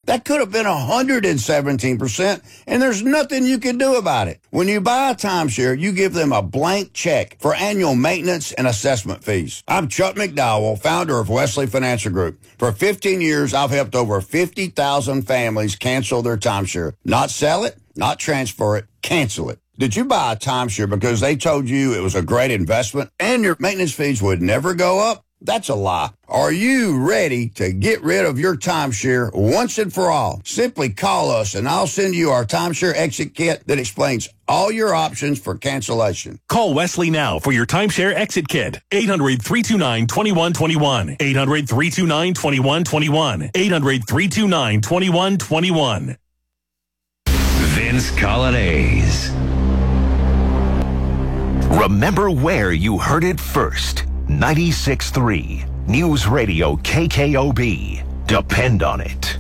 That could have been 117%, and there's nothing you can do about it. When you buy a timeshare, you give them a blank check for annual maintenance and assessment fees. I'm Chuck McDowell, founder of Wesley Financial Group. For 15 years, I've helped over 50,000 families cancel their timeshare. Not sell it, not transfer it, cancel it. Did you buy a timeshare because they told you it was a great investment and your maintenance fees would never go up? That's a lie. Are you ready to get rid of your timeshare once and for all? Simply call us and I'll send you our timeshare exit kit that explains all your options for cancellation. Call Wesley now for your timeshare exit kit. 800-329-2121. 800-329-2121. 800-329-2121. Vince Colonnese. Remember where you heard it first. 96.3 News Radio KKOB. Depend on it.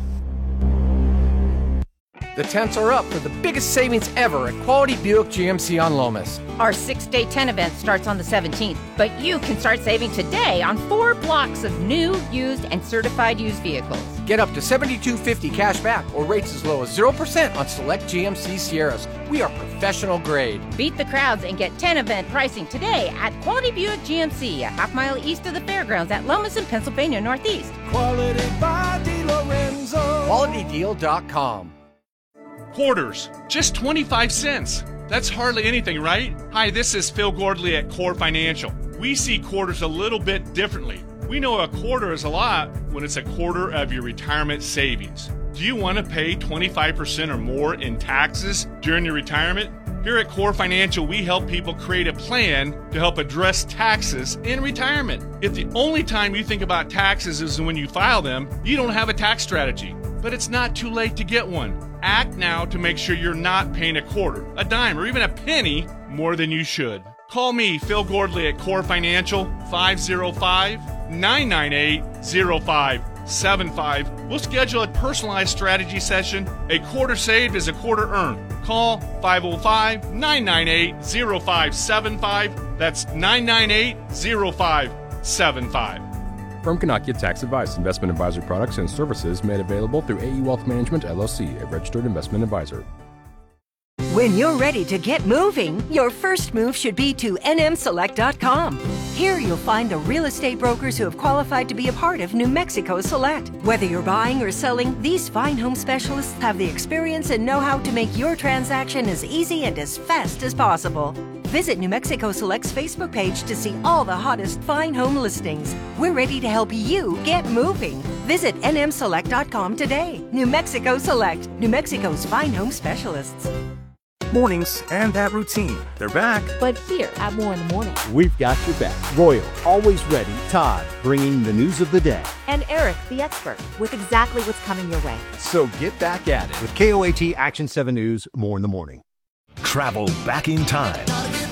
The tents are up for the biggest savings ever at Quality Buick GMC on Lomas. Our 6-day tent event starts on the 17th, but you can start saving today on 4 blocks of new, used, and certified used vehicles. Get up to $72.50 cash back or rates as low as 0% on select GMC Sierras. We are professional grade. Beat the crowds and get tent event pricing today at Quality Buick GMC, a half-mile east of the fairgrounds at Lomas in Pennsylvania Northeast. Quality by DiLorenzo. QualityDeal.com. Quarters, just 25 cents. That's hardly anything, right? Hi, this is Phil Gordley at Core Financial. We see quarters a little bit differently. We know a quarter is a lot when it's a quarter of your retirement savings. Do you want to pay 25% or more in taxes during your retirement? Here at Core Financial, we help people create a plan to help address taxes in retirement. If the only time you think about taxes is when you file them, you don't have a tax strategy. But it's not too late to get one. Act now to make sure you're not paying a quarter, a dime, or even a penny more than you should. Call me, Phil Gordley, at Core Financial, 505-998-0575. We'll schedule a personalized strategy session. A quarter saved is a quarter earned. Call 505-998-0575. That's 998-0575. Firm cannot give tax advice. Investment advisory products and services made available through AE Wealth Management, LLC, a registered investment advisor. When you're ready to get moving, your first move should be to nmselect.com. Here you'll find the real estate brokers who have qualified to be a part of New Mexico Select. Whether you're buying or selling, these fine home specialists have the experience and know-how to make your transaction as easy and as fast as possible. Visit New Mexico Select's Facebook page to see all the hottest fine home listings. We're ready to help you get moving. Visit nmselect.com today. New Mexico Select, New Mexico's fine home specialists. Mornings and that routine. They're back. But here at More in the Morning, we've got your back. Royal, always ready. Todd, bringing the news of the day. And Eric, the expert, with exactly what's coming your way. So get back at it with KOAT Action 7 News, More in the Morning. Travel back in time.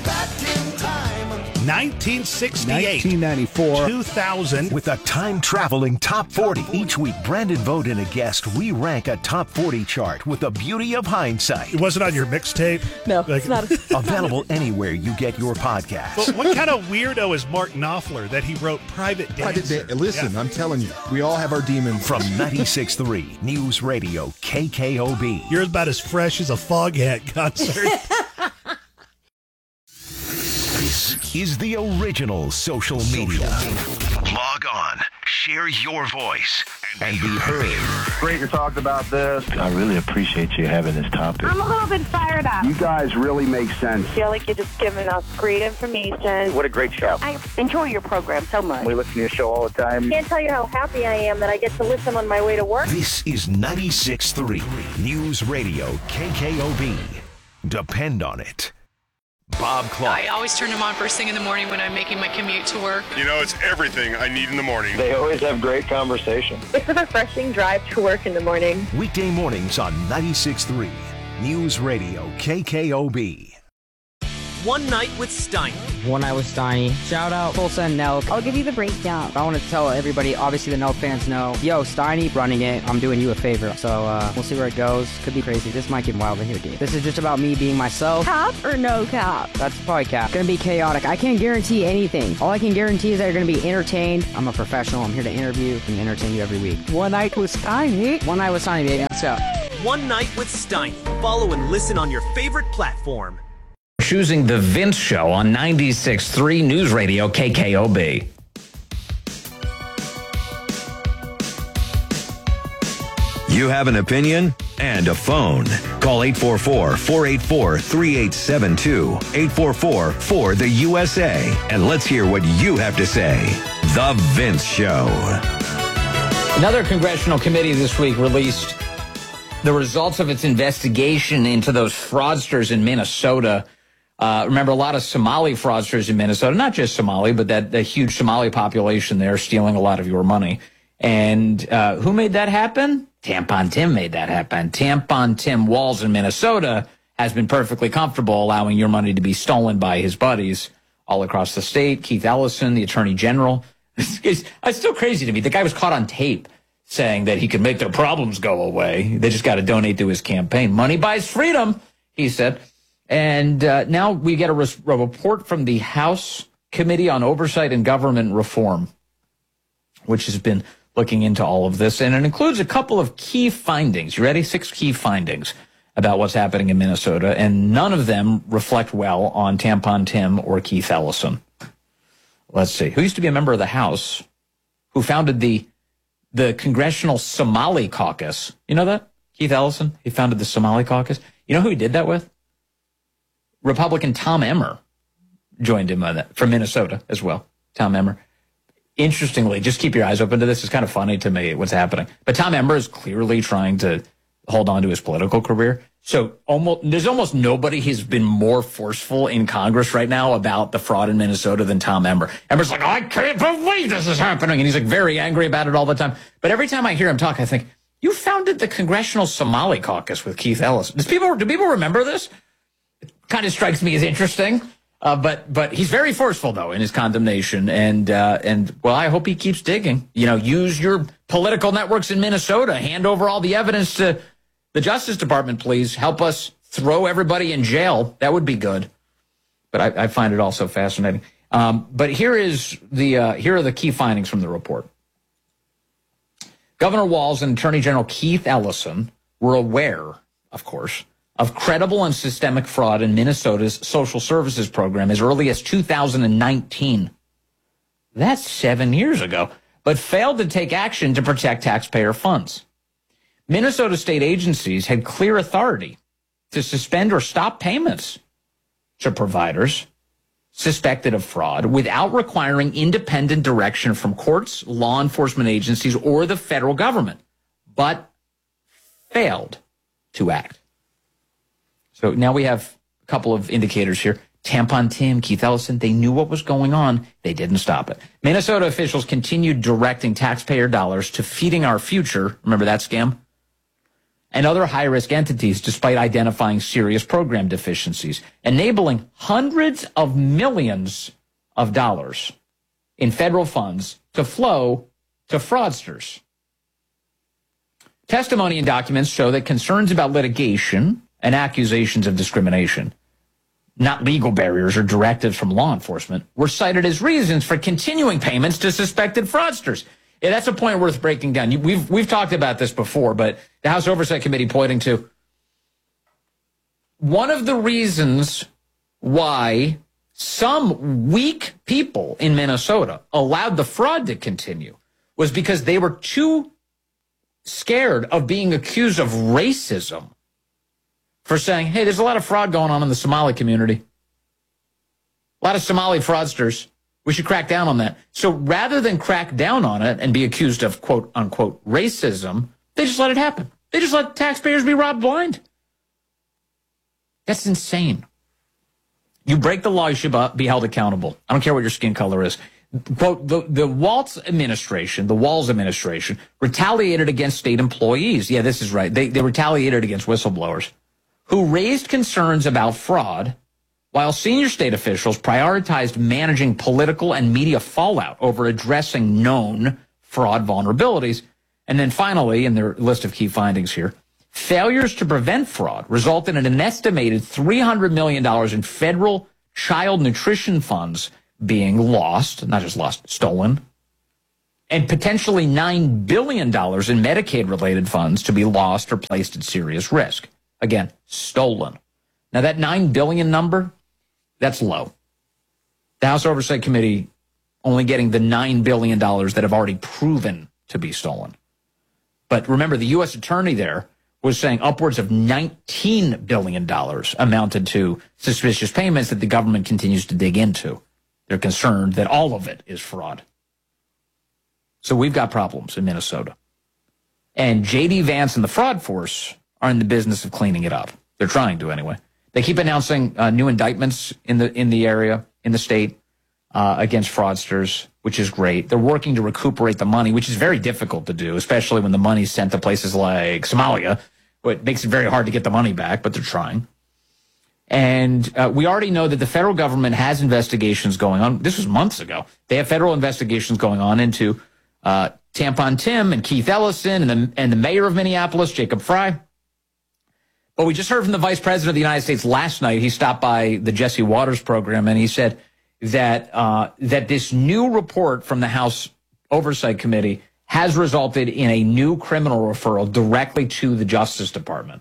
1968, 1994, 2000. With a time-traveling top 40. Each week, Brandon Vogt and a guest, we rank a top 40 chart with the beauty of hindsight. It wasn't on your mixtape? No, it's not. Available anywhere you get your podcast. But what kind of weirdo is Mark Knopfler that he wrote Private Dancer? Listen, yeah. I'm telling you, we all have our demons. From 96.3 News Radio KKOB. You're about as fresh as a Foghat concert. This is the original social media. Log on, share your voice, and be heard. Great you talked about this. I really appreciate you having this topic. I'm a little bit fired up. You guys really make sense. I feel like you're just giving us great information. What a great show. I enjoy your program so much. We listen to your show all the time. I can't tell you how happy I am that I get to listen on my way to work. This is 96.3 News Radio KKOB. Depend on it. Bob Clark. I always turn them on first thing in the morning when I'm making my commute to work. You know, it's everything I need in the morning. They always have great conversation. It's a refreshing drive to work in the morning. Weekday mornings on 96.3 News Radio KKOB. One Night with Steiny. One Night with Steiny. Shout out Tulsa and Nelk. I'll give you the breakdown. I want to tell everybody, obviously the Nelk fans know, yo, Steiny running it, I'm doing you a favor. So we'll see where it goes. Could be crazy. This might get wild in here, dude. This is just about me being myself. Cap or no cap? That's probably cap. It's going to be chaotic. I can't guarantee anything. All I can guarantee is that you're going to be entertained. I'm a professional. I'm here to interview and entertain you every week. One Night with Steiny. One Night with Steiny, baby. Let's go. One Night with Steiny. Follow and listen on your favorite platform. Choosing The Vince Show on 96.3 News Radio KKOB. You have an opinion and a phone. Call 844-484-3872. 844-4-THE-USA. And let's hear what you have to say. The Vince Show. Another congressional committee this week released the results of its investigation into those fraudsters in Minnesota. Remember, a lot of Somali fraudsters in Minnesota, not just Somali, but that huge Somali population there stealing a lot of your money. And who made that happen? Tampon Tim made that happen. Tampon Tim Walz in Minnesota has been perfectly comfortable allowing your money to be stolen by his buddies all across the state. Keith Ellison, the attorney general. It's still crazy to me. The guy was caught on tape saying that he could make their problems go away. They just got to donate to his campaign. Money buys freedom, he said. And now we get a report from the House Committee on Oversight and Government Reform, which has been looking into all of this. And it includes a couple of key findings. You ready? 6 key findings about what's happening in Minnesota. And none of them reflect well on Tampon Tim or Keith Ellison. Let's see. Who used to be a member of the House, who founded the Congressional Somali Caucus. You know that? Keith Ellison, he founded the Somali Caucus. You know who he did that with? Republican Tom Emmer joined him on that, from Minnesota as well. Tom Emmer. Interestingly, just keep your eyes open to this. It's kind of funny to me what's happening. But Tom Emmer is clearly trying to hold on to his political career. So there's almost nobody who's been more forceful in Congress right now about the fraud in Minnesota than Tom Emmer. Emmer's like, I can't believe this is happening. And he's like very angry about it all the time. But every time I hear him talk, I think, you founded the Congressional Somali Caucus with Keith Ellison. Do people remember this? It kind of strikes me as interesting. But he's very forceful, though, in his condemnation. And well, I hope he keeps digging. You know, use your political networks in Minnesota. Hand over all the evidence to the Justice Department, please. Help us throw everybody in jail. That would be good. But I find it also fascinating. But here are the key findings from the report. Governor Walz and Attorney General Keith Ellison were aware, of course, of credible and systemic fraud in Minnesota's social services program as early as 2019. That's 7 years ago, but failed to take action to protect taxpayer funds. Minnesota state agencies had clear authority to suspend or stop payments to providers suspected of fraud without requiring independent direction from courts, law enforcement agencies, or the federal government, but failed to act. So now we have a couple of indicators here. Tampon Tim, Keith Ellison, they knew what was going on. They didn't stop it. Minnesota officials continued directing taxpayer dollars to Feeding Our Future, remember that scam? And other high-risk entities, despite identifying serious program deficiencies, enabling hundreds of millions of dollars in federal funds to flow to fraudsters. Testimony and documents show that concerns about litigation and accusations of discrimination, not legal barriers or directives from law enforcement, were cited as reasons for continuing payments to suspected fraudsters. Yeah, that's a point worth breaking down. We've talked about this before, but the House Oversight Committee pointing to one of the reasons why some weak people in Minnesota allowed the fraud to continue was because they were too scared of being accused of racism for saying, hey, there's a lot of fraud going on in the Somali community. A lot of Somali fraudsters. We should crack down on that. So rather than crack down on it and be accused of, quote, unquote, racism, they just let it happen. They just let taxpayers be robbed blind. That's insane. You break the law, you should be held accountable. I don't care what your skin color is. Quote, the Walz administration retaliated against state employees. Yeah, this is right. They retaliated against whistleblowers who raised concerns about fraud while senior state officials prioritized managing political and media fallout over addressing known fraud vulnerabilities. And then finally, in their list of key findings here, failures to prevent fraud resulted in an estimated $300 million in federal child nutrition funds being lost, not just lost, stolen, and potentially $9 billion in Medicaid-related funds to be lost or placed at serious risk. Again, stolen. Now, that $9 billion number, that's low. The House Oversight Committee only getting the $9 billion that have already proven to be stolen. But remember, the U.S. attorney there was saying upwards of $19 billion amounted to suspicious payments that the government continues to dig into. They're concerned that all of it is fraud. So we've got problems in Minnesota. And J.D. Vance and the fraud force are in the business of cleaning it up. They're trying to anyway. They keep announcing new indictments in the area, in the state, against fraudsters, which is great. They're working to recuperate the money, which is very difficult to do, especially when the money's sent to places like Somalia. It makes it very hard to get the money back, but they're trying. And we already know that the federal government has investigations going on. This was months ago. They have federal investigations going on into Tampon Tim and Keith Ellison and the mayor of Minneapolis, Jacob Frey. But we just heard from the vice president of the United States last night. He stopped by the Jesse Waters program, and he said that that this new report from the House Oversight Committee has resulted in a new criminal referral directly to the Justice Department.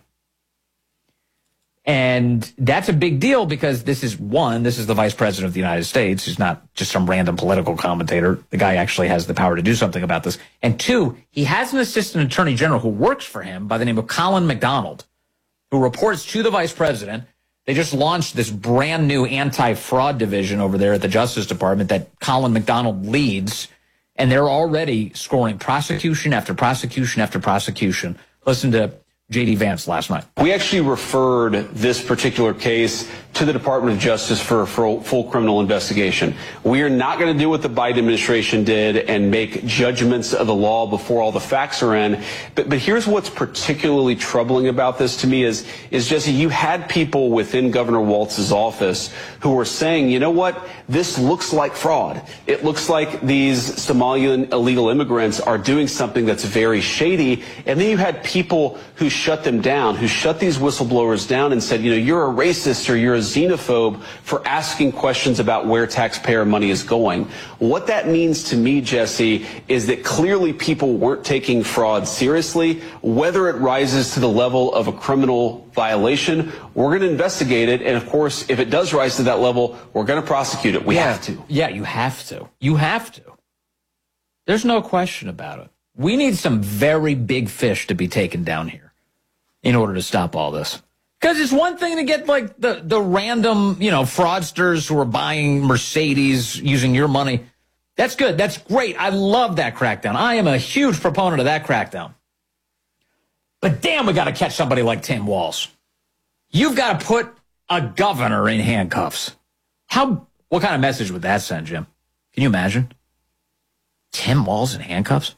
And that's a big deal because this is the vice president of the United States. He's not just some random political commentator. The guy actually has the power to do something about this. And two, he has an assistant attorney general who works for him by the name of Colin McDonald, who reports to the vice president. They just launched this brand new anti-fraud division over there at the Justice Department that Colin McDonald leads, and they're already scoring prosecution after prosecution after prosecution. Listen to J.D. Vance last night. We actually referred this particular case to the Department of Justice for a full criminal investigation. We are not going to do what the Biden administration did and make judgments of the law before all the facts are in. But here's what's particularly troubling about this to me is Jesse, you had people within Governor Walz's office who were saying, you know what, this looks like fraud. It looks like these Somalian illegal immigrants are doing something that's very shady. And then you had people who shut them down, who shut these whistleblowers down and said, you know, you're a racist or you're a xenophobe for asking questions about where taxpayer money is going. What that means to me, Jesse, is that clearly people weren't taking fraud seriously. Whether it rises to the level of a criminal violation, we're going to investigate it. And of course, if it does rise to that level, we're going to prosecute it. We have to. Yeah, you have to. You have to. There's no question about it. We need some very big fish to be taken down here in order to stop all this. Because it's one thing to get like the random, fraudsters who are buying Mercedes using your money. That's good. That's great. I love that crackdown. I am a huge proponent of that crackdown. But damn, we got to catch somebody like Tim Walz. You've got to put a governor in handcuffs. What kind of message would that send, Jim? Can you imagine? Tim Walz in handcuffs?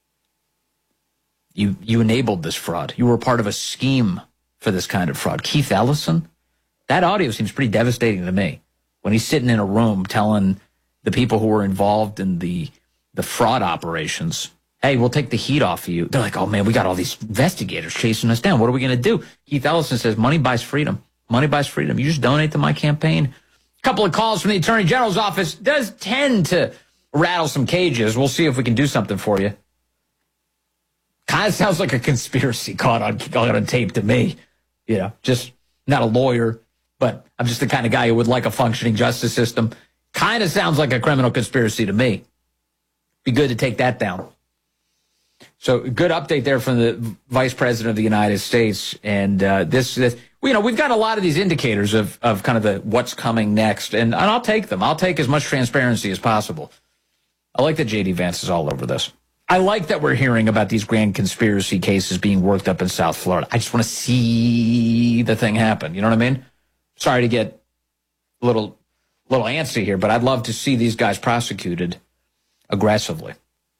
You enabled this fraud. You were part of a scheme for this kind of fraud. Keith Ellison? That audio seems pretty devastating to me. When he's sitting in a room telling the people who were involved in the fraud operations, hey, we'll take the heat off of you. They're like, oh, man, we got all these investigators chasing us down. What are we going to do? Keith Ellison says, money buys freedom. Money buys freedom. You just donate to my campaign. A couple of calls from the Attorney General's office does tend to rattle some cages. We'll see if we can do something for you. Kind of sounds like a conspiracy caught on tape to me. Just not a lawyer, but I'm just the kind of guy who would like a functioning justice system. Kind of sounds like a criminal conspiracy to me. Be good to take that down. So good update there from the Vice President of the United States. And we've got a lot of these indicators of kind of the what's coming next. And I'll take them. I'll take as much transparency as possible. I like that J.D. Vance is all over this. I like that we're hearing about these grand conspiracy cases being worked up in South Florida. I just want to see the thing happen. You know what I mean? Sorry to get a little antsy here, but I'd love to see these guys prosecuted aggressively.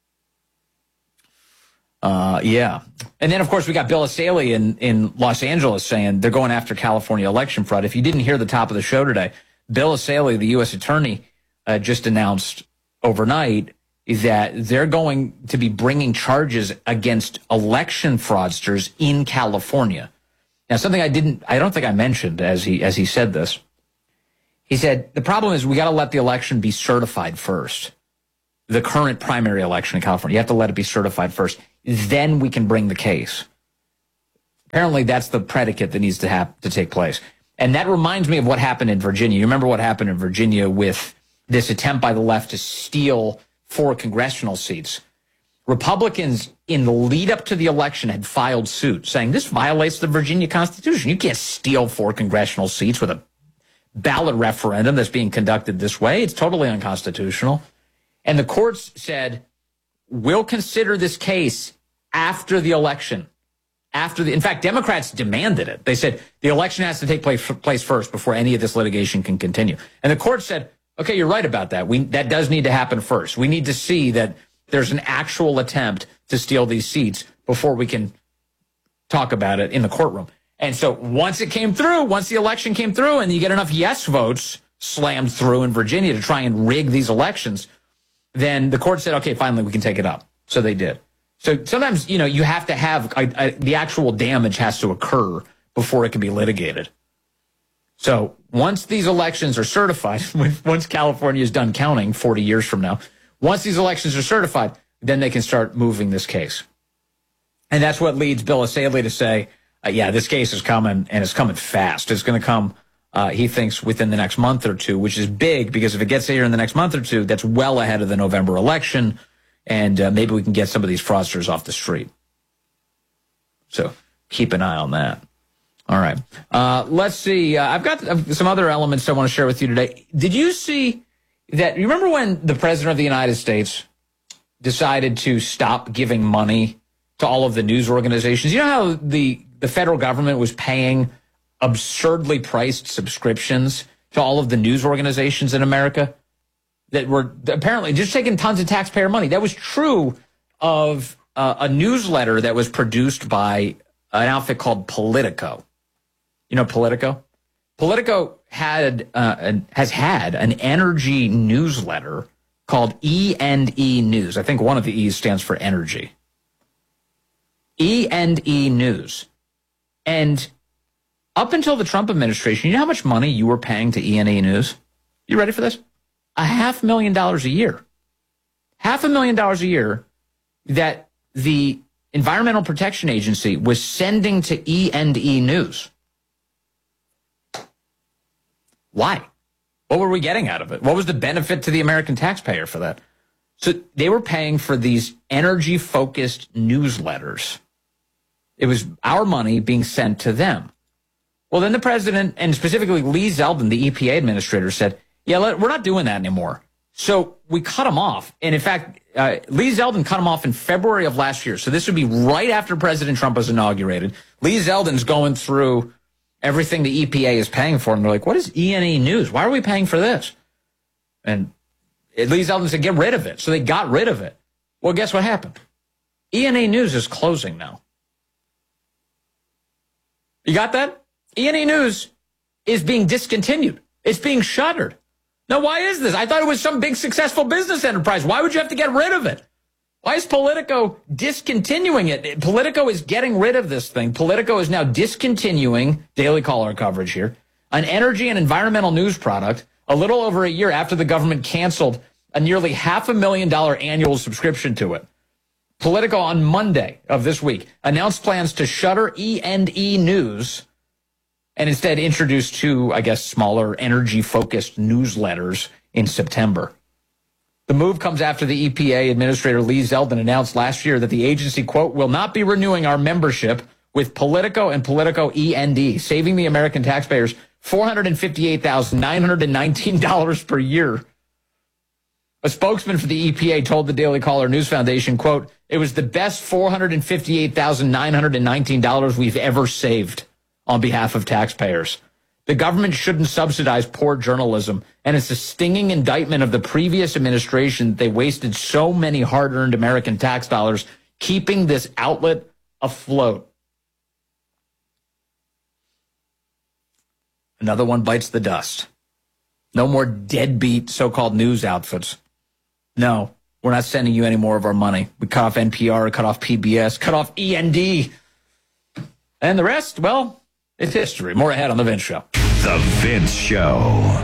Yeah. And then, of course, we got Bill Asaley in Los Angeles saying they're going after California election fraud. If you didn't hear the top of the show today, Bill Asaley, the U.S. attorney, just announced overnight that they're going to be bringing charges against election fraudsters in California. Now, something I don't think I mentioned as he said this. He said, the problem is we got to let the election be certified first. The current primary election in California, you have to let it be certified first. Then we can bring the case. Apparently, that's the predicate that needs to take place. And that reminds me of what happened in Virginia. You remember what happened in Virginia with this attempt by the left to steal 4 congressional seats. Republicans, in the lead up to the election, had filed suit saying this violates the Virginia Constitution. You can't steal 4 congressional seats with a ballot referendum that's being conducted this way. It's totally unconstitutional. And the courts said, we'll consider this case after the election. In fact, Democrats demanded it. They said the election has to take place first before any of this litigation can continue. And the court said, okay, you're right about that. That does need to happen first. We need to see that there's an actual attempt to steal these seats before we can talk about it in the courtroom. And so once the election came through and you get enough yes votes slammed through in Virginia to try and rig these elections, then the court said, okay, finally we can take it up. So they did. So sometimes, you have to have the actual damage has to occur before it can be litigated. So once these elections are certified, once California is done counting 40 years from now, once these elections are certified, then they can start moving this case. And that's what leads Bill Asaley to say, this case is coming, and it's coming fast. It's going to come, he thinks, within the next month or two, which is big because if it gets here in the next month or two, that's well ahead of the November election, and maybe we can get some of these fraudsters off the street. So keep an eye on that. All right. Let's see. I've got some other elements I want to share with you today. Did you see that? You remember when the President of the United States decided to stop giving money to all of the news organizations? You know how the federal government was paying absurdly priced subscriptions to all of the news organizations in America that were apparently just taking tons of taxpayer money? That was true of a newsletter that was produced by an outfit called Politico. You know Politico? Politico has had an energy newsletter called E&E News. I think one of the E's stands for energy. E&E News. And up until the Trump administration, you know how much money you were paying to E&E News? You ready for this? $500,000 a year. $500,000 a year that the Environmental Protection Agency was sending to E&E News. Why? What were we getting out of it? What was the benefit to the American taxpayer for that? So they were paying for these energy-focused newsletters. It was our money being sent to them. Well, then the president, and specifically Lee Zeldin, the EPA administrator, said, we're not doing that anymore. So we cut him off. And in fact, Lee Zeldin cut him off in February of last year. So this would be right after President Trump was inaugurated. Lee Zeldin's going through everything the EPA is paying for. And they're like, what is E&E News? Why are we paying for this? And Lee Zeldin said, get rid of it. So they got rid of it. Well, guess what happened? E&E News is closing now. You got that? E&E News is being discontinued. It's being shuttered. Now, why is this? I thought it was some big successful business enterprise. Why would you have to get rid of it? Why is Politico discontinuing it? Politico is getting rid of this thing. Politico is now discontinuing Daily Caller coverage here, an energy and environmental news product, a little over a year after the government canceled a nearly $500,000 annual subscription to it. Politico on Monday of this week announced plans to shutter E&E News and instead introduce 2, I guess, smaller energy-focused newsletters in September. The move comes after the EPA Administrator Lee Zeldin announced last year that the agency, quote, will not be renewing our membership with Politico and Politico E&E, saving the American taxpayers $458,919 per year. A spokesman for the EPA told the Daily Caller News Foundation, quote, it was the best $458,919 we've ever saved on behalf of taxpayers. The government shouldn't subsidize poor journalism, and it's a stinging indictment of the previous administration that they wasted so many hard-earned American tax dollars keeping this outlet afloat. Another one bites the dust. No more deadbeat so-called news outfits. No, we're not sending you any more of our money. We cut off NPR, cut off PBS, cut off END. And the rest, well, it's history. More ahead on The Vince Show. The Vince Show.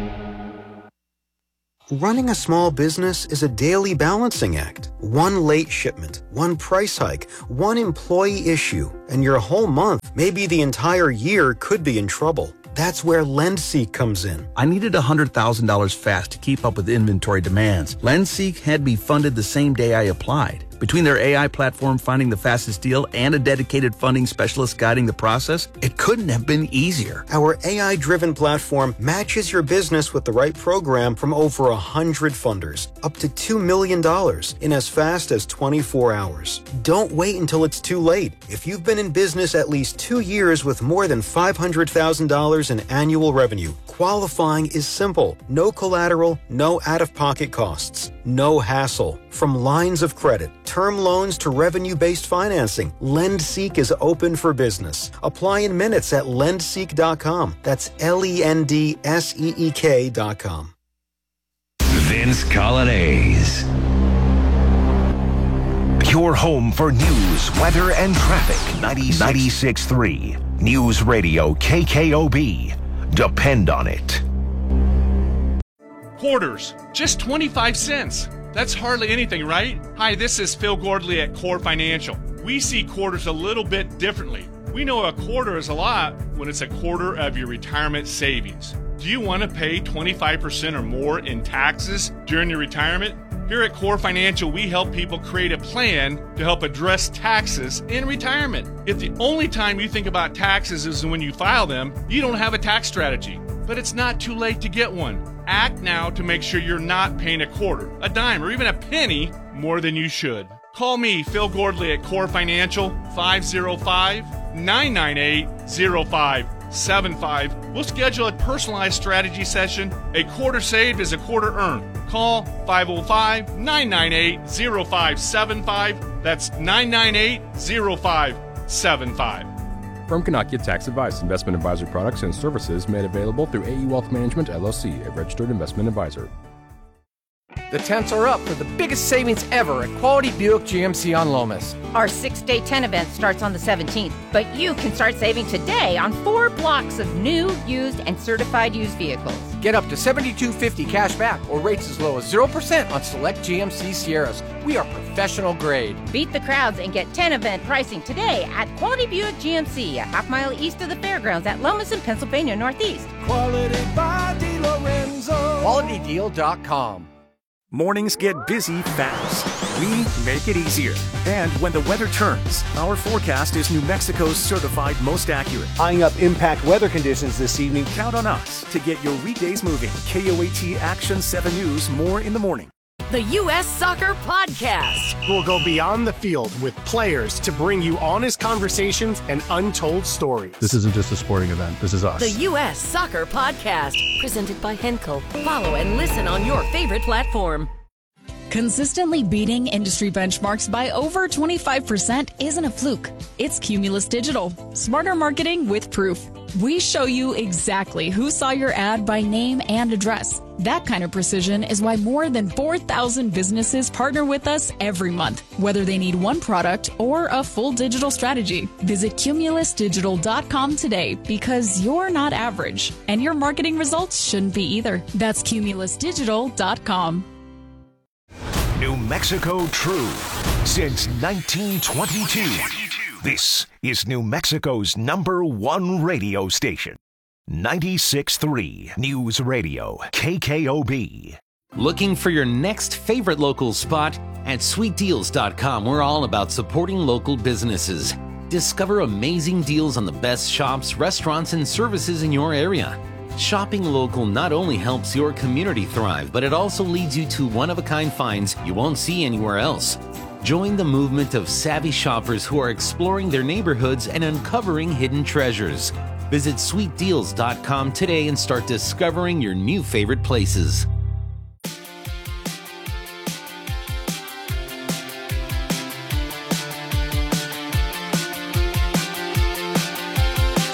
Running a small business is a daily balancing act. One late shipment, one price hike, one employee issue, and your whole month, maybe the entire year, could be in trouble. That's where LendSeek comes in. I needed $100,000 fast to keep up with inventory demands. LendSeek had me funded the same day I applied. Between their AI platform finding the fastest deal and a dedicated funding specialist guiding the process, it couldn't have been easier. Our AI-driven platform matches your business with the right program from over 100 funders, up to $2 million in as fast as 24 hours. Don't wait until it's too late. If you've been in business at least 2 years with more than $500,000 in annual revenue, qualifying is simple. No collateral, no out-of-pocket costs, no hassle. From lines of credit, term loans to revenue-based financing, LendSeek is open for business. Apply in minutes at lendseek.com. That's LENDSEEK.com. Vince Colonnese. Your home for news, weather, and traffic. 96.3 News Radio KKOB. Depend on it. Quarters, just 25 cents. That's hardly anything, right? Hi, this is Phil Gordley at Core Financial. We see quarters a little bit differently. We know a quarter is a lot when it's a quarter of your retirement savings. Do you want to pay 25% or more in taxes during your retirement? Here at Core Financial, we help people create a plan to help address taxes in retirement. If the only time you think about taxes is when you file them, you don't have a tax strategy. But it's not too late to get one. Act now to make sure you're not paying a quarter, a dime, or even a penny more than you should. Call me, Phil Gordley at Core Financial, 505-998-0575. We'll schedule a personalized strategy session. A quarter saved is a quarter earned. Call 505-998-0575. That's 998-0575. Firm cannot get tax advice. Investment advisory products and services made available through AE Wealth Management, LLC, a registered investment advisor. The tents are up for the biggest savings ever at Quality Buick GMC on Lomas. Our 6-day tent event starts on the 17th, but you can start saving today on 4 blocks of new, used, and certified used vehicles. Get up to $72.50 cash back or rates as low as 0% on select GMC Sierras. We are professional grade. Beat the crowds and get tent event pricing today at Quality Buick GMC, a half-mile east of the fairgrounds at Lomas in Pennsylvania Northeast. Quality by DiLorenzo. QualityDeal.com. Mornings get busy fast. We make it easier. And when the weather turns, our forecast is New Mexico's certified most accurate. Eyeing up impact weather conditions this evening. Count on us to get your weekdays moving. KOAT Action 7 News, more in the morning. The U.S. Soccer Podcast. We'll go beyond the field with players to bring you honest conversations and untold stories. This isn't just a sporting event. This is us. The U.S. Soccer Podcast. Presented by Henkel. Follow and listen on your favorite platform. Consistently beating industry benchmarks by over 25% isn't a fluke. It's Cumulus Digital. Smarter marketing with proof. We show you exactly who saw your ad by name and address. That kind of precision is why more than 4,000 businesses partner with us every month, whether they need one product or a full digital strategy. Visit cumulusdigital.com today because you're not average, and your marketing results shouldn't be either. That's cumulusdigital.com. New Mexico True since 1922. This is New Mexico's #1 radio station. 96.3 News Radio KKOB. Looking for your next favorite local spot? At sweetdeals.com, we're all about supporting local businesses. Discover amazing deals on the best shops, restaurants, and services in your area. Shopping local not only helps your community thrive, but it also leads you to one-of-a-kind finds you won't see anywhere else. Join the movement of savvy shoppers who are exploring their neighborhoods and uncovering hidden treasures. Visit sweetdeals.com today and start discovering your new favorite places.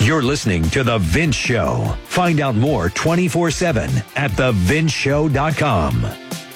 You're listening to The Vince Show. Find out more 24/7 at thevinceshow.com.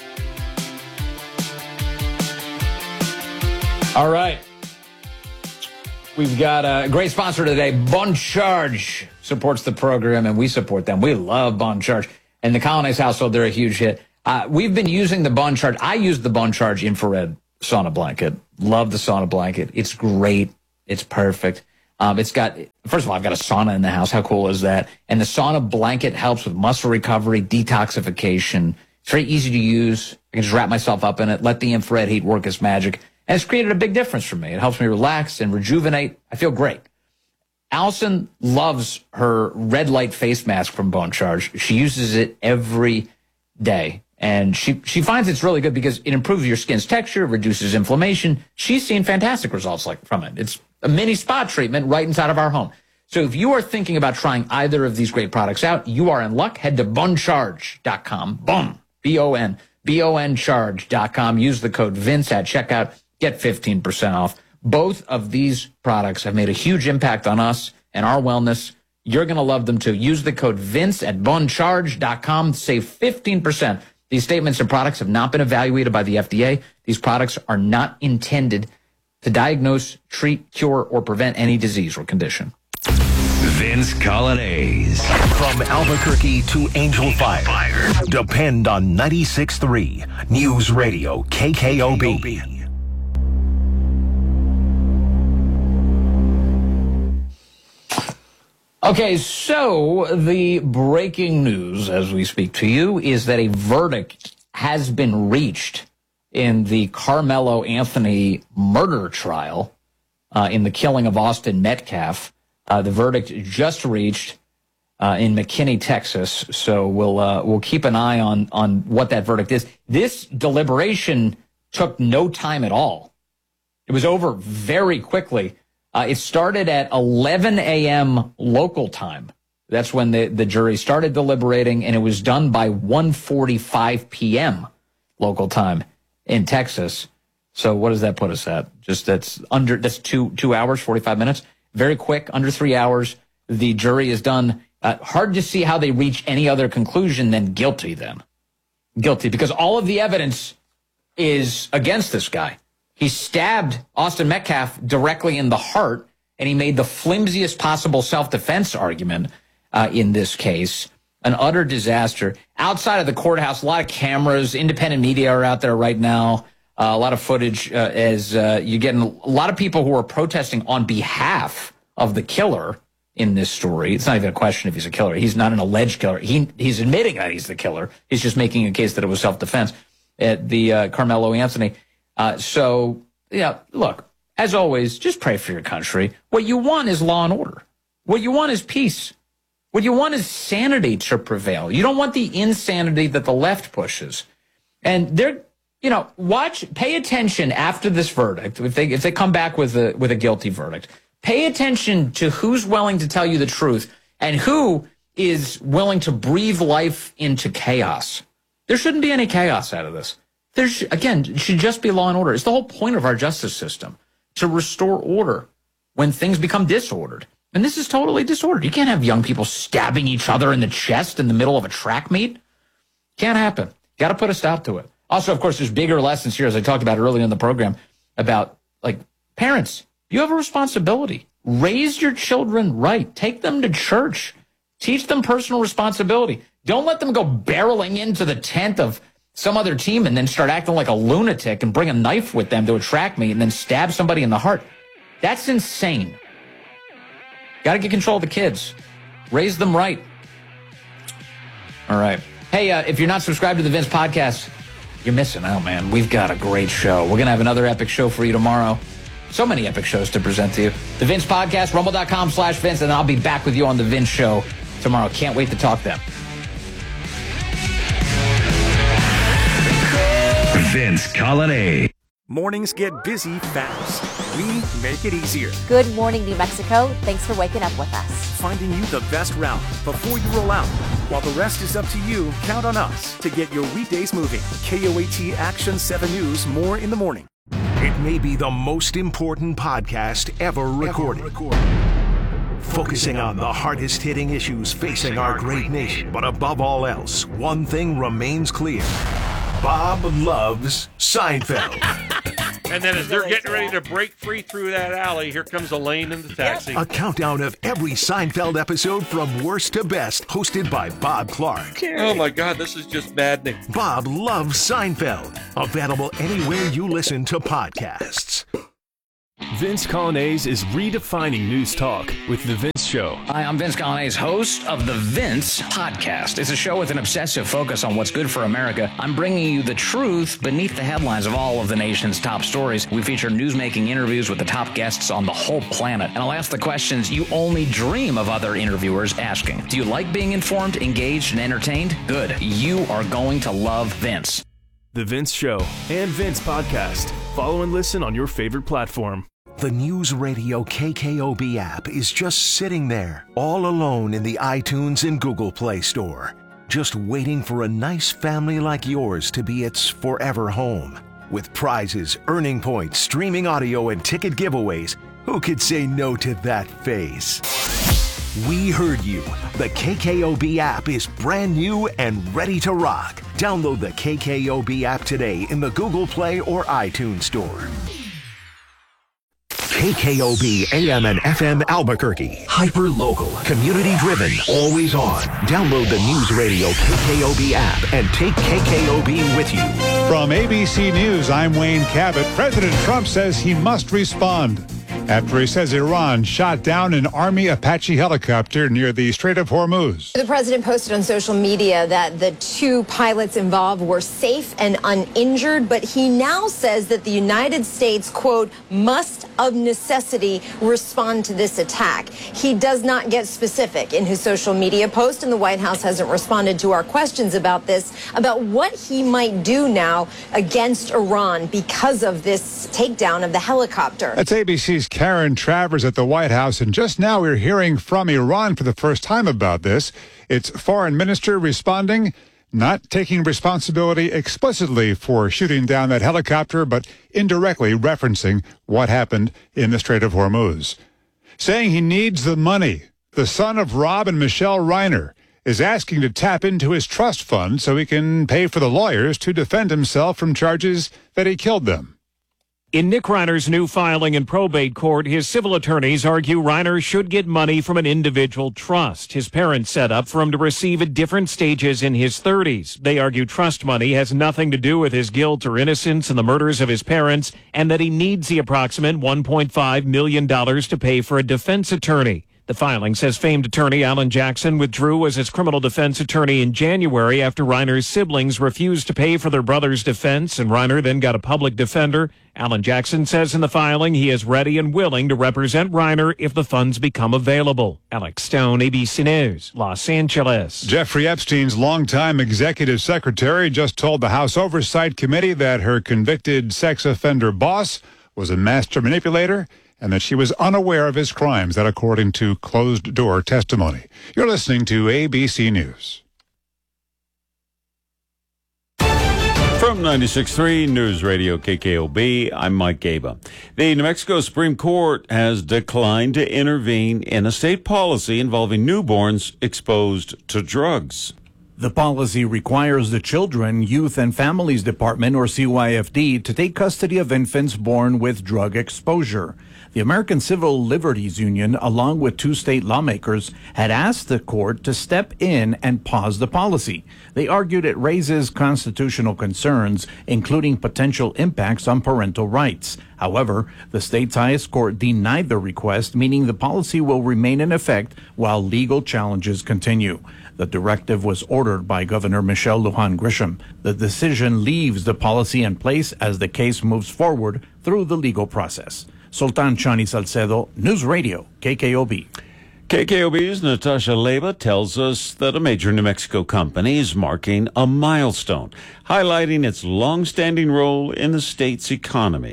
All right. We've got a great sponsor today. Bon Charge supports the program, and we support them. We love Bon Charge. And the Colonnese household, they're a huge hit. We've been using the Bon Charge. I use the Bon Charge infrared sauna blanket. Love the sauna blanket. It's great. It's perfect. It's got, first of all, I've got a sauna in the house. How cool is that? And the sauna blanket helps with muscle recovery, detoxification. It's very easy to use. I can just wrap myself up in it, let the infrared heat work its magic. And it's created a big difference for me. It helps me relax and rejuvenate. I feel great. Allison loves her red light face mask from Bon Charge. She uses it every day. And she finds it's really good because it improves your skin's texture, reduces inflammation. She's seen fantastic results from it. It's a mini spa treatment right inside of our home. So if you are thinking about trying either of these great products out, you are in luck. Head to boncharge.com. Boom. B-O-N. BONcharge.com. Use the code Vince at checkout. Get 15% off. Both of these products have made a huge impact on us and our wellness. You're going to love them too. Use the code Vince at boncharge.com. Save 15%. These statements and products have not been evaluated by the FDA. These products are not intended to diagnose, treat, cure, or prevent any disease or condition. Vince Colonnese. From Albuquerque to Angel Fire. Depend on 96.3 News Radio KKOB. Okay, so the breaking news as we speak to you is that a verdict has been reached in the Carmelo Anthony murder trial in the killing of Austin Metcalf. The verdict just reached in McKinney, Texas. So we'll keep an eye on what that verdict is. This deliberation took no time at all. It was over very quickly. It started at 11 a.m. local time. That's when the jury started deliberating, and it was done by 1:45 p.m. local time in Texas. So what does that put us at? That's 2 hours, 45 minutes. Very quick, under 3 hours. The jury is done. Hard to see how they reach any other conclusion than guilty then. Guilty, because all of the evidence is against this guy. He stabbed Austin Metcalf directly in the heart, and he made the flimsiest possible self-defense argument in this case. An utter disaster. Outside of the courthouse, a lot of cameras, independent media are out there right now. A lot of footage as you're getting a lot of people who are protesting on behalf of the killer in this story. It's not even a question if he's a killer. He's not an alleged killer. He's admitting that he's the killer. He's just making a case that it was self-defense at the Carmelo Anthony. So, yeah, look, as always, just pray for your country. What you want is law and order. What you want is peace. What you want is sanity to prevail. You don't want the insanity that the left pushes. And pay attention after this verdict. If they come back with a guilty verdict, pay attention to who's willing to tell you the truth and who is willing to breathe life into chaos. There shouldn't be any chaos out of this. It should just be law and order. It's the whole point of our justice system, to restore order when things become disordered. And this is totally disordered. You can't have young people stabbing each other in the chest in the middle of a track meet. Can't happen. Got to put a stop to it. Also, of course, there's bigger lessons here, as I talked about earlier in the program, about, parents, you have a responsibility. Raise your children right. Take them to church. Teach them personal responsibility. Don't let them go barreling into the tent of some other team and then start acting like a lunatic and bring a knife with them to a track meet and then stab somebody in the heart. That's insane. Got to get control of the kids. Raise them right. All right. Hey, if you're not subscribed to the Vince Podcast, you're missing out, man. We've got a great show. We're going to have another epic show for you tomorrow. So many epic shows to present to you. The Vince Podcast, rumble.com/Vince, and I'll be back with you on the Vince Show tomorrow. Can't wait to talk then. Vince Colonnese. Mornings get busy fast. We make it easier. Good morning, New Mexico. Thanks for waking up with us. Finding you the best route before you roll out. While the rest is up to you, count on us to get your weekdays moving. KOAT Action 7 News, more in the morning. It may be the most important podcast ever recorded. focusing on the hardest-hitting issues facing our great nation. But above all else, one thing remains clear. Bob loves Seinfeld. And then as they're getting ready to break free through that alley, here comes Elaine in the taxi. A countdown of every Seinfeld episode from worst to best, hosted by Bob Clark. Oh my God, this is just maddening. Bob loves Seinfeld. Available anywhere you listen to podcasts. Vince Colonnese is redefining news talk with The Vince Show. Hi, I'm Vince Colonnese, host of The Vince Podcast. It's a show with an obsessive focus on what's good for America. I'm bringing you the truth beneath the headlines of all of the nation's top stories. We feature newsmaking interviews with the top guests on the whole planet. And I'll ask the questions you only dream of other interviewers asking. Do you like being informed, engaged, and entertained? Good. You are going to love Vince. The Vince Show and Vince Podcast. Follow and listen on your favorite platform. The News Radio KKOB app is just sitting there, all alone in the iTunes and Google Play Store, just waiting for a nice family like yours to be its forever home. With prizes, earning points, streaming audio, and ticket giveaways, who could say no to that face? We heard you. The KKOB app is brand new and ready to rock. Download the KKOB app today in the Google Play or iTunes Store. KKOB AM and FM Albuquerque. Hyper local. Community driven. Always on. Download the News Radio KKOB app and take KKOB with you. From ABC News, I'm Wayne Cabot. President Trump says he must respond after he says Iran shot down an Army Apache helicopter near the Strait of Hormuz. The president posted on social media that the two pilots involved were safe and uninjured, but he now says that the United States, quote, must of necessity respond to this attack. He does not get specific in his social media post, and the White House hasn't responded to our questions about this, about what he might do now against Iran because of this takedown of the helicopter. That's ABC's Karen Travers at the White House, and just now we're hearing from Iran for the first time about this. Its foreign minister responding, not taking responsibility explicitly for shooting down that helicopter, but indirectly referencing what happened in the Strait of Hormuz. Saying he needs the money. The son of Rob and Michelle Reiner is asking to tap into his trust fund so he can pay for the lawyers to defend himself from charges that he killed them. In Nick Reiner's new filing in probate court, his civil attorneys argue Reiner should get money from an individual trust his parents set up for him to receive at different stages in his 30s. They argue trust money has nothing to do with his guilt or innocence in the murders of his parents, and that he needs the approximate $1.5 million to pay for a defense attorney. The filing says famed attorney Alan Jackson withdrew as his criminal defense attorney in January after Reiner's siblings refused to pay for their brother's defense, and Reiner then got a public defender. Alan Jackson says in the filing he is ready and willing to represent Reiner if the funds become available. Alex Stone, ABC News, Los Angeles. Jeffrey Epstein's longtime executive secretary just told the House Oversight Committee that her convicted sex offender boss was a master manipulator and that she was unaware of his crimes, that according to closed-door testimony. You're listening to ABC News. From 96.3 News Radio KKOB, I'm Mike Gaba. The New Mexico Supreme Court has declined to intervene in a state policy involving newborns exposed to drugs. The policy requires the Children, Youth, and Families Department, or CYFD, to take custody of infants born with drug exposure. The American Civil Liberties Union, along with two state lawmakers, had asked the court to step in and pause the policy. They argued it raises constitutional concerns, including potential impacts on parental rights. However, the state's highest court denied the request, meaning the policy will remain in effect while legal challenges continue. The directive was ordered by Governor Michelle Lujan Grisham. The decision leaves the policy in place as the case moves forward through the legal process. Sultan Chani Salcedo, News Radio, KKOB. KKOB's Natasha Leyba tells us that a major New Mexico company is marking a milestone, highlighting its long-standing role in the state's economy.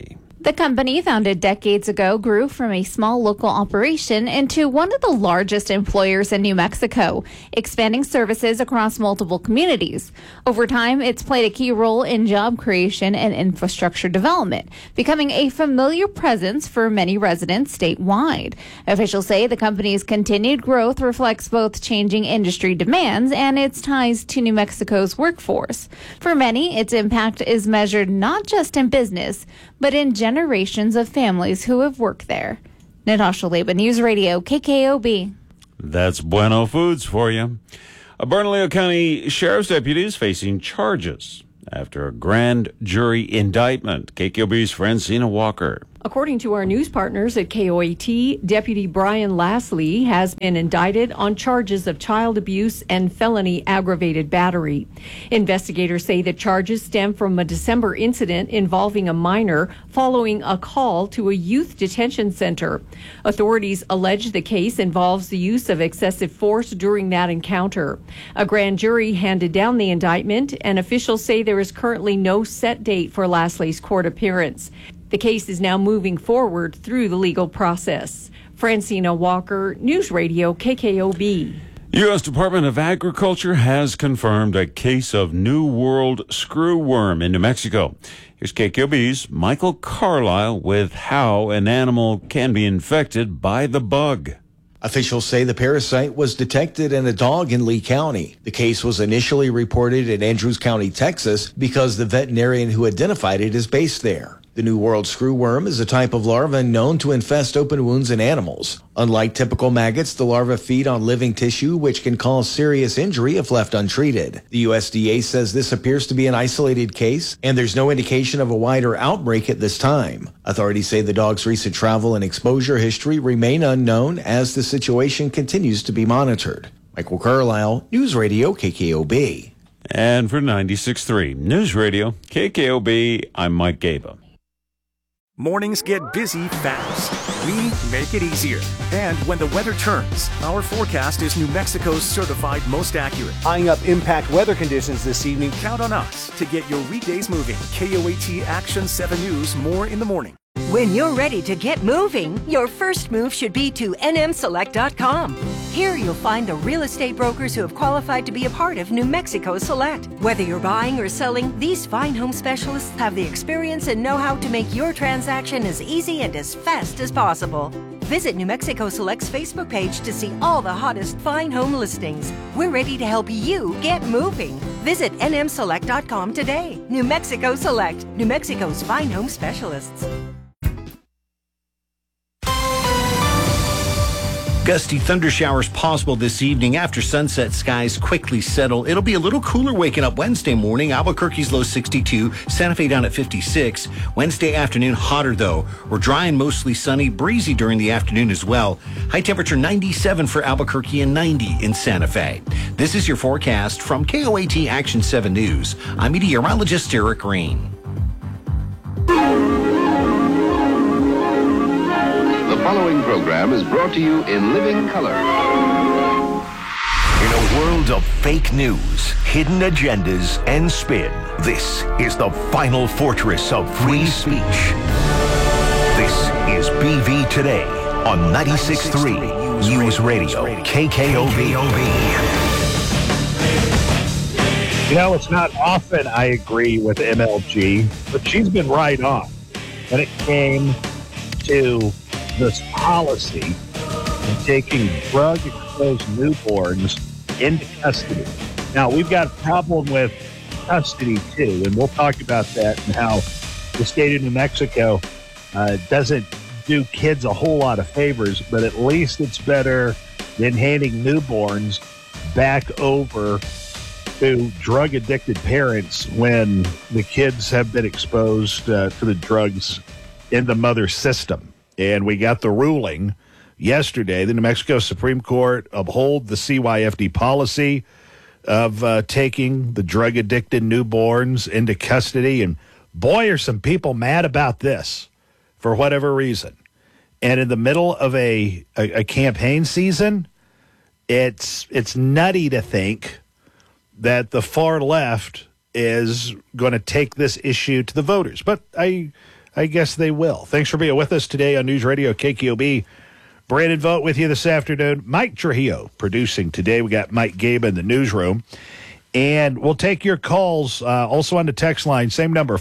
The company, founded decades ago, grew from a small local operation into one of the largest employers in New Mexico, expanding services across multiple communities. Over time, it's played a key role in job creation and infrastructure development, becoming a familiar presence for many residents statewide. Officials say the company's continued growth reflects both changing industry demands and its ties to New Mexico's workforce. For many, its impact is measured not just in business, but in generations of families who have worked there. Natasha Leba, News Radio, KKOB. That's Bueno Foods for you. A Bernalillo County Sheriff's deputy is facing charges after a grand jury indictment. KKOB's Francina Walker. According to our news partners at KOAT, Deputy Brian Lassley has been indicted on charges of child abuse and felony aggravated battery. Investigators say the charges stem from a December incident involving a minor following a call to a youth detention center. Authorities allege the case involves the use of excessive force during that encounter. A grand jury handed down the indictment, and officials say there is currently no set date for Lassley's court appearance. The case is now moving forward through the legal process. Francina Walker, News Radio, KKOB. U.S. Department of Agriculture has confirmed a case of New World screwworm in New Mexico. Here's KKOB's Michael Carlisle with how an animal can be infected by the bug. Officials say the parasite was detected in a dog in Lee County. The case was initially reported in Andrews County, Texas, because the veterinarian who identified it is based there. The New World screwworm is a type of larva known to infest open wounds in animals. Unlike typical maggots, the larvae feed on living tissue, which can cause serious injury if left untreated. The USDA says this appears to be an isolated case, and there's no indication of a wider outbreak at this time. Authorities say the dog's recent travel and exposure history remain unknown as the situation continues to be monitored. Michael Carlisle, News Radio, KKOB. And for 96.3 News Radio, KKOB, I'm Mike Gaba. Mornings get busy fast. We make it easier. And when the weather turns, our forecast is New Mexico's certified most accurate. Eyeing up impact weather conditions this evening. Count on us to get your weekdays moving. KOAT Action 7 News, more in the morning. When you're ready to get moving, your first move should be to nmselect.com. Here you'll find the real estate brokers who have qualified to be a part of New Mexico Select. Whether you're buying or selling, these fine home specialists have the experience and know-how to make your transaction as easy and as fast as possible. Visit New Mexico Select's Facebook page to see all the hottest fine home listings. We're ready to help you get moving. Visit nmselect.com today. New Mexico Select, New Mexico's fine home specialists. Gusty thunder showers possible this evening after sunset. Skies quickly settle. It'll be a little cooler waking up Wednesday morning. Albuquerque's low 62, Santa Fe down at 56. Wednesday afternoon hotter though. We're dry and mostly sunny, breezy during the afternoon as well. High temperature 97 for Albuquerque and 90 in Santa Fe. This is your forecast from KOAT Action 7 News. I'm meteorologist Eric Green. The following program is brought to you in living color. In a world of fake news, hidden agendas, and spin, this is the final fortress of free speech. This is BV Today on 96.3 News Radio, KKOB. You know, it's not often I agree with MLG, but she's been right on when it came to this policy of taking drug-exposed newborns into custody. Now, we've got a problem with custody, too, and we'll talk about that and how the state of New Mexico doesn't do kids a whole lot of favors, but at least it's better than handing newborns back over to drug-addicted parents when the kids have been exposed to the drugs in the mother's system. And we got the ruling yesterday. The New Mexico Supreme Court upheld the CYFD policy of taking the drug-addicted newborns into custody. And boy, are some people mad about this for whatever reason. And in the middle of a campaign season, it's nutty to think that the far left is going to take this issue to the voters. But I I guess they will. Thanks for being with us today on News Radio KKOB. Brandon Vogt with you this afternoon. Mike Trujillo producing today. We got Mike Gabe in the newsroom. And we'll take your calls also on the text line. Same number,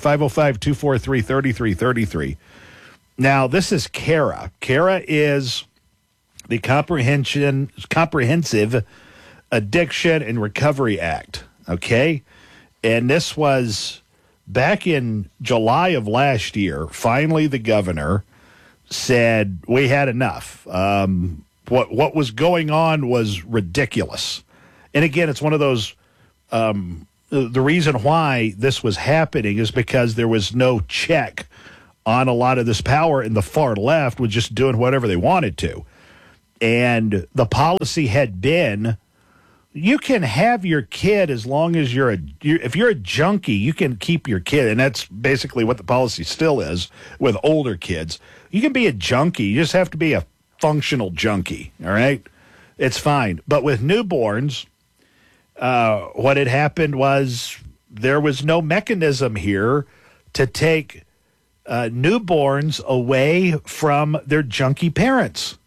505-243-3333. Now, this is CARA. CARA is the Comprehensive Addiction and Recovery Act, okay? And this was back in July of last year. Finally, the governor said, we had enough. What was going on was ridiculous. And again, it's one of those, the reason why this was happening is because there was no check on a lot of this power, and the far left was just doing whatever they wanted to. And the policy had been, you can have your kid as long as if you're a junkie, you can keep your kid. And that's basically what the policy still is with older kids. You can be a junkie. You just have to be a functional junkie. All right. It's fine. But with newborns, what had happened was there was no mechanism here to take newborns away from their junkie parents.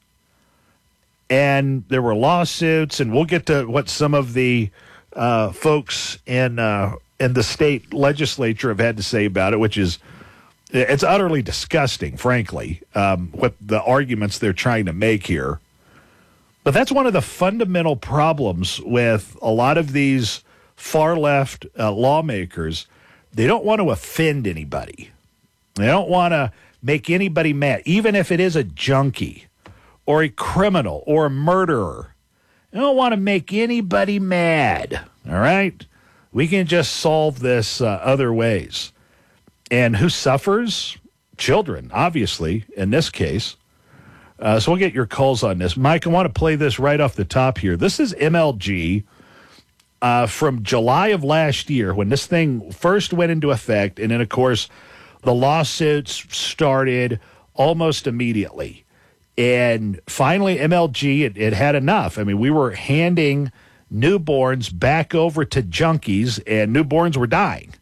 And there were lawsuits, and we'll get to what some of the folks in the state legislature have had to say about it, which is it's utterly disgusting, frankly, what the arguments they're trying to make here. But that's one of the fundamental problems with a lot of these far-left lawmakers. They don't want to offend anybody. They don't want to make anybody mad, even if it is a junkie or a criminal or a murderer. They don't want to make anybody mad, all right? We can just solve this other ways. And who suffers? Children, obviously, in this case. So we'll get your calls on this. Mike, I want to play this right off the top here. This is MLG from July of last year when this thing first went into effect. And then, of course, the lawsuits started almost immediately. And finally, MLG, it had enough. I mean, we were handing newborns back over to junkies, and newborns were dying.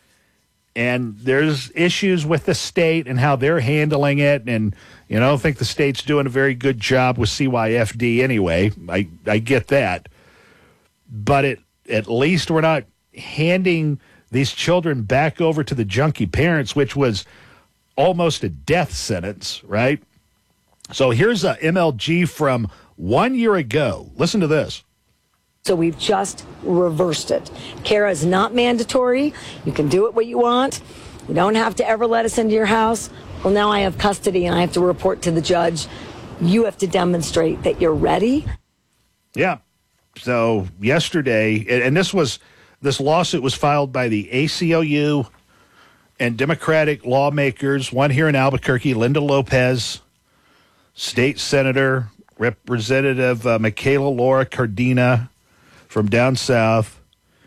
And there's issues with the state and how they're handling it. And, I don't think the state's doing a very good job with CYFD anyway. I get that. But at least we're not handing these children back over to the junkie parents, which was almost a death sentence, right? So here's a MLG from 1 year ago. Listen to this. So we've just reversed it. CARA is not mandatory. You can do it what you want. You don't have to ever let us into your house. Well, now I have custody and I have to report to the judge. You have to demonstrate that you're ready. Yeah. So yesterday, and this lawsuit was filed by the ACLU and Democratic lawmakers, one here in Albuquerque, Linda Lopez, State Senator, Representative Michaela Laura Cardina from down south,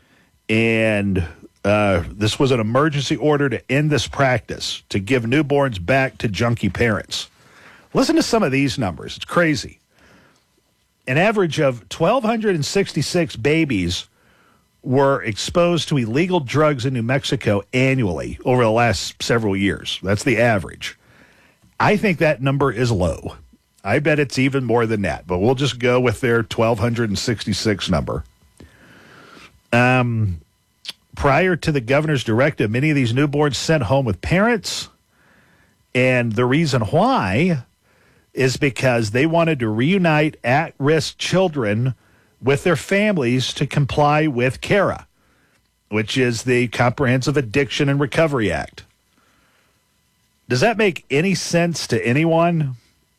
and this was an emergency order to end this practice, to give newborns back to junkie parents. Listen to some of these numbers. It's crazy. An average of 1,266 babies were exposed to illegal drugs in New Mexico annually over the last several years. That's the average. I think that number is low. I bet it's even more than that, but we'll just go with their 1,266 number. Prior to the governor's directive, many of these newborns sent home with parents, and the reason why is because they wanted to reunite at-risk children with their families to comply with CARA, which is the Comprehensive Addiction and Recovery Act. Does that make any sense to anyone?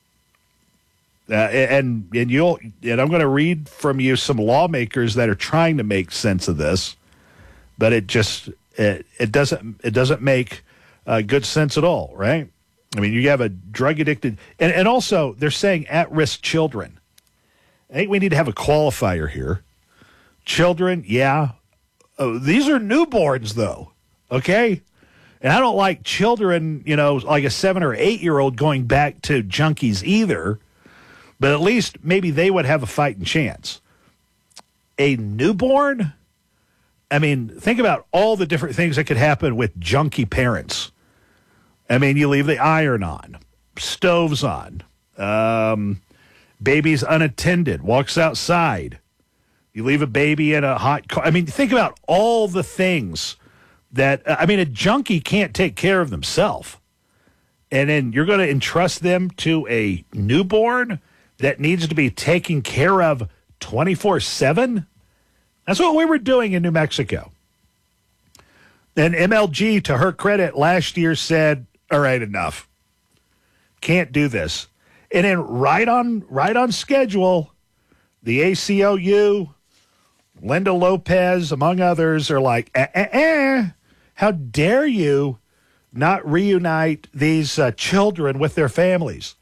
And I'm going to read from you some lawmakers that are trying to make sense of this, but it doesn't make good sense at all, right? I mean, you have a drug addicted, and also they're saying at-risk children. I think we need to have a qualifier here. Children, yeah. These are newborns, though, okay? And I don't like children, like a 7 or 8 year old going back to junkies either. But at least maybe they would have a fighting chance. A newborn? I mean, think about all the different things that could happen with junkie parents. I mean, you leave the iron on, stoves on, baby's unattended, walks outside. You leave a baby in a hot car. I mean, think about all the things that, a junkie can't take care of themselves. And then you're going to entrust them to a newborn that needs to be taken care of 24/7? That's what we were doing in New Mexico. And MLG, to her credit, last year said, all right, enough. Can't do this. And then right on schedule, the ACLU, Linda Lopez, among others, are like, how dare you not reunite these children with their families?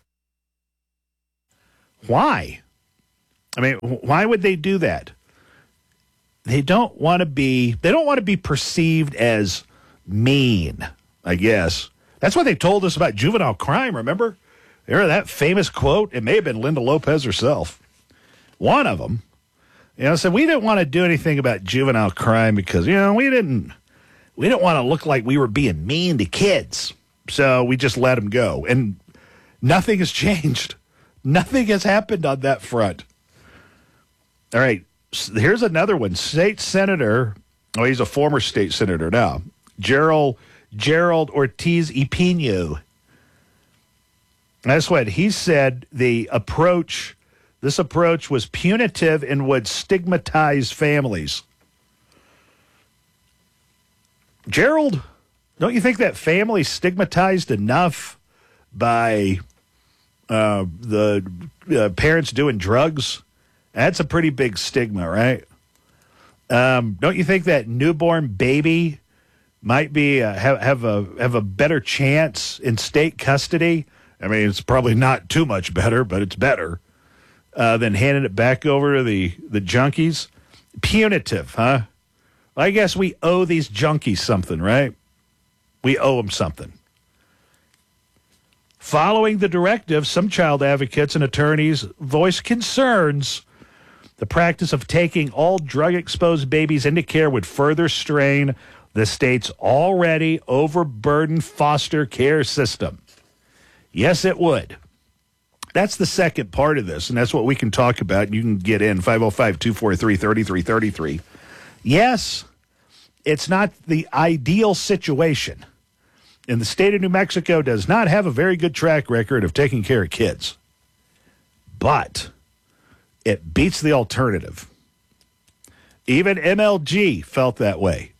Why? I mean, why would they do that? They don't want to be perceived as mean, I guess. That's what they told us about juvenile crime, remember? Remember that famous quote? It may have been Linda Lopez herself. One of them, said we didn't want to do anything about juvenile crime because, we didn't want to look like we were being mean to kids. So we just let them go. And nothing has changed. Nothing has happened on that front. All right. Here's another one. State Senator, he's a former state senator now, Gerald Ortiz y Pino. That's what he said. This approach was punitive and would stigmatize families. Gerald, don't you think that family stigmatized enough by the parents doing drugs? That's a pretty big stigma, right? Don't you think that newborn baby might be have a better chance in state custody? I mean, it's probably not too much better, but it's better than handing it back over to the junkies. Punitive, huh? Well, I guess we owe these junkies something, right? We owe them something. Following the directive, some child advocates and attorneys voiced concerns the practice of taking all drug-exposed babies into care would further strain the state's already overburdened foster care system. Yes, it would. That's the second part of this, and that's what we can talk about. You can get in 505-243-3333. Yes, it's not the ideal situation. And the state of New Mexico does not have a very good track record of taking care of kids. But it beats the alternative. Even MLG felt that way.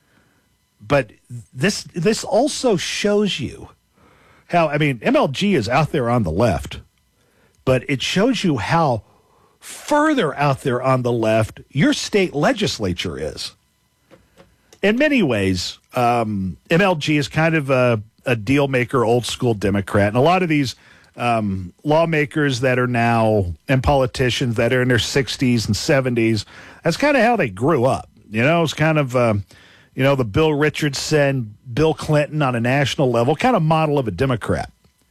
But this also shows you how, MLG is out there on the left, but it shows you how further out there on the left your state legislature is. In many ways, MLG is kind of a deal maker, old school Democrat. And a lot of these lawmakers that are now, and politicians that are in their 60s and 70s, that's kind of how they grew up. It's kind of, the Bill Richardson, Bill Clinton on a national level, kind of model of a Democrat.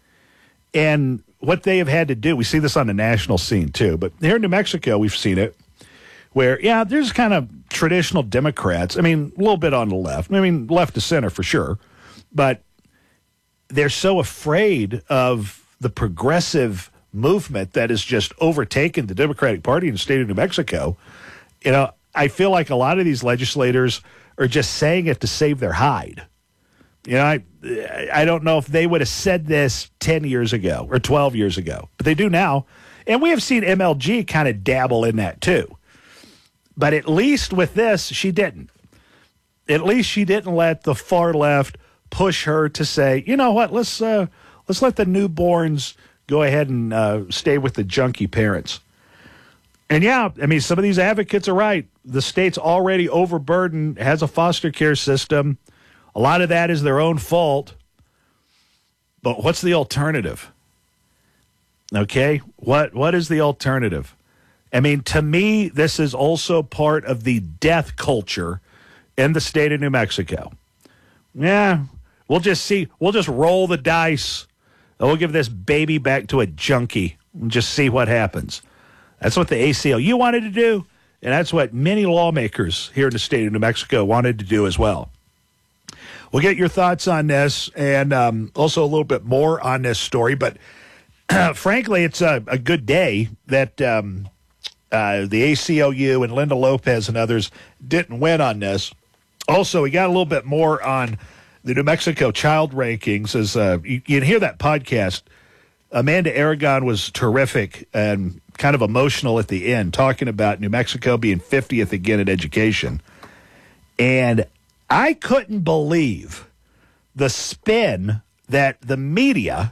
And what they have had to do, we see this on the national scene too, but here in New Mexico, we've seen it where, there's kind of traditional Democrats. A little bit on the left. Left to center for sure. But they're so afraid of the progressive movement that has just overtaken the Democratic Party in the state of New Mexico. I feel like a lot of these legislators are just saying it to save their hide. I don't know if they would have said this 10 years ago or 12 years ago, but they do now. And we have seen MLG kind of dabble in that too. But at least with this, she didn't. At least she didn't let the far left push her to say, you know what, let's let the newborns go ahead and stay with the junkie parents. And some of these advocates are right. The state's already overburdened, has a foster care system. A lot of that is their own fault. But what's the alternative? Okay, what is the alternative? To me, this is also part of the death culture in the state of New Mexico. Yeah, we'll just see. We'll just roll the dice. We'll give this baby back to a junkie and just see what happens. That's what the ACLU wanted to do, and that's what many lawmakers here in the state of New Mexico wanted to do as well. We'll get your thoughts on this and also a little bit more on this story. But frankly, it's a good day that the ACLU and Linda Lopez and others didn't win on this. Also, we got a little bit more on the New Mexico child rankings. As you can hear that podcast, Amanda Aragon was terrific and kind of emotional at the end, talking about New Mexico being 50th again in education. And I couldn't believe the spin that the media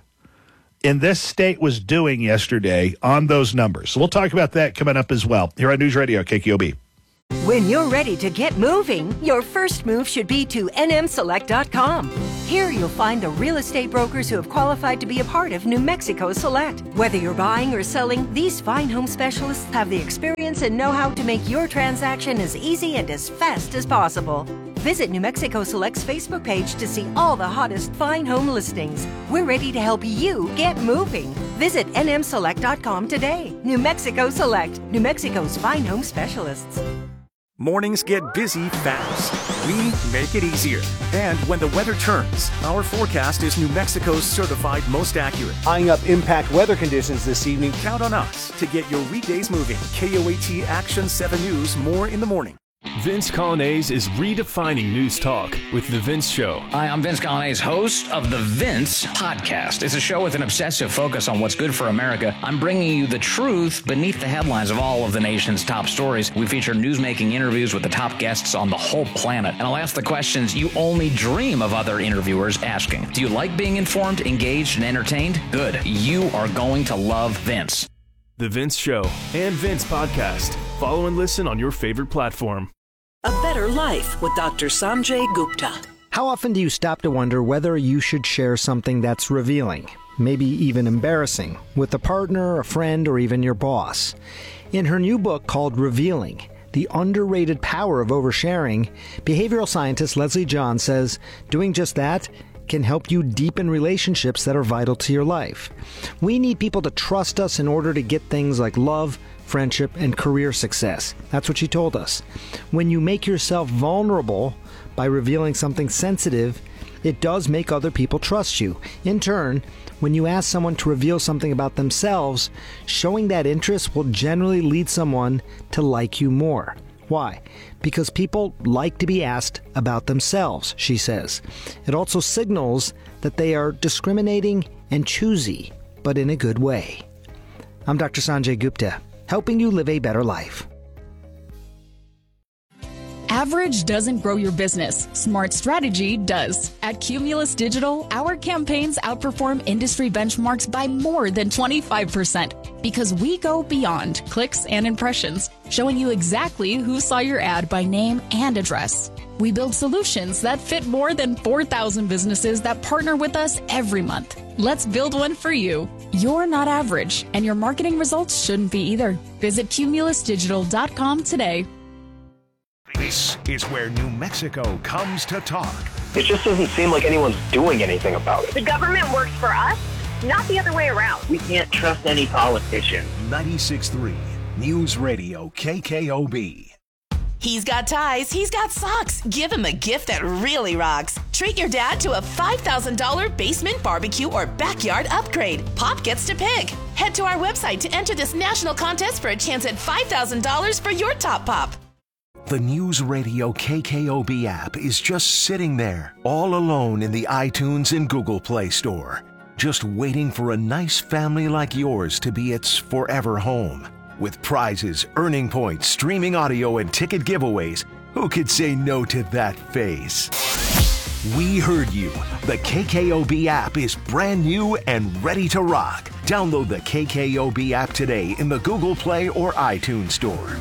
in this state was doing yesterday on those numbers. So we'll talk about that coming up as well here on News Radio KKOB. When you're ready to get moving, your first move should be to nmselect.com. Here you'll find the real estate brokers who have qualified to be a part of New Mexico Select. Whether you're buying or selling, these fine home specialists have the experience and know-how to make your transaction as easy and as fast as possible. Visit New Mexico Select's Facebook page to see all the hottest fine home listings. We're ready to help you get moving. Visit nmselect.com today. New Mexico Select, New Mexico's fine home specialists. Mornings get busy fast. We make it easier. And when the weather turns, our forecast is New Mexico's certified most accurate. Eyeing up impact weather conditions this evening. Count on us to get your weekdays moving. KOAT Action 7 News, more in the morning. Vince Colonnese is redefining news talk with The Vince Show. Hi, I'm Vince Colonnese, host of The Vince Podcast. It's a show with an obsessive focus on what's good for America. I'm bringing you the truth beneath the headlines of all of the nation's top stories. We feature news-making interviews with the top guests on the whole planet. And I'll ask the questions you only dream of other interviewers asking. Do you like being informed, engaged, and entertained? Good. You are going to love Vince. The Vince Show and Vince Podcast. Follow and listen on your favorite platform. A Better Life with Dr. Sanjay Gupta. How often do you stop to wonder whether you should share something that's revealing, maybe even embarrassing, with a partner, a friend, or even your boss? In her new book called Revealing, The Underrated Power of Oversharing, behavioral scientist Leslie John says doing just that can help you deepen relationships that are vital to your life. We need people to trust us in order to get things like love, friendship, and career success. That's what she told us. When you make yourself vulnerable by revealing something sensitive, it does make other people trust you. In turn, when you ask someone to reveal something about themselves, showing that interest will generally lead someone to like you more. Why? Because people like to be asked about themselves, she says. It also signals that they are discriminating and choosy, but in a good way. I'm Dr. Sanjay Gupta, helping you live a better life. Average doesn't grow your business. Smart strategy does. At Cumulus Digital, our campaigns outperform industry benchmarks by more than 25% because we go beyond clicks and impressions, showing you exactly who saw your ad by name and address. We build solutions that fit more than 4,000 businesses that partner with us every month. Let's build one for you. You're not average, and your marketing results shouldn't be either. Visit cumulusdigital.com today. This is where New Mexico comes to talk. It just doesn't seem like anyone's doing anything about it. The government works for us, not the other way around. We can't trust any politician. 96.3 News Radio KKOB. He's got ties, he's got socks. Give him a gift that really rocks. Treat your dad to a $5,000 basement barbecue or backyard upgrade. Pop gets to pick. Head to our website to enter this national contest for a chance at $5,000 for your top pop. The News Radio KKOB app is just sitting there, all alone in the iTunes and Google Play Store, just waiting for a nice family like yours to be its forever home. With prizes, earning points, streaming audio, and ticket giveaways, who could say no to that face? We heard you. The KKOB app is brand new and ready to rock. Download the KKOB app today in the Google Play or iTunes Store.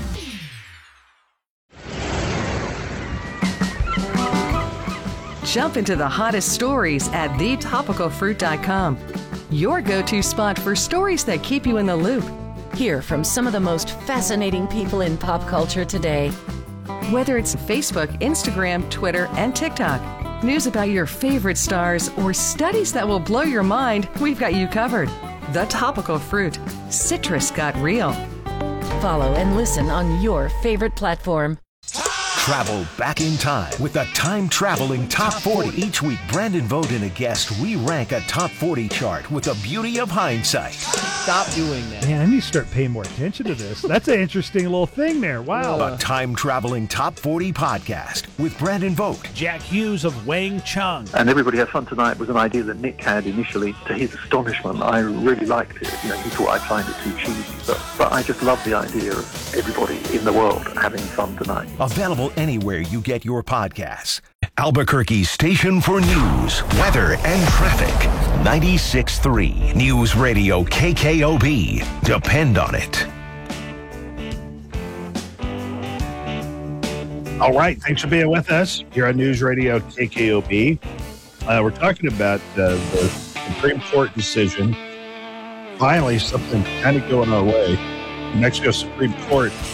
Jump into the hottest stories at thetopicalfruit.com. Your go-to spot for stories that keep you in the loop. Hear from some of the most fascinating people in pop culture today. Whether it's Facebook, Instagram, Twitter, and TikTok, news about your favorite stars, or studies that will blow your mind, we've got you covered. The Topical Fruit. Citrus got real. Follow and listen on your favorite platform. Travel back in time with the time-traveling Top 40. Each week, Brandon Vogt and a guest re-rank a Top 40 chart with the beauty of hindsight. Stop doing that. Man, I need to start paying more attention to this. That's an interesting little thing there. Wow. A time-traveling Top 40 podcast with Brandon Vogt. Jack Hughes of Wang Chung. And Everybody Has Fun Tonight was an idea that Nick had initially. To his astonishment, I really liked it. You know, he thought I'd find it too cheesy. But I just love the idea of everybody in the world having fun tonight. Available anywhere you get your podcasts. Albuquerque's station for news, weather, and traffic. 96.3 News Radio KKOB. Depend on it. All right. Thanks for being with us here on News Radio KKOB. We're talking about the Supreme Court decision. Finally, something kind of going our way. New Mexico Supreme Court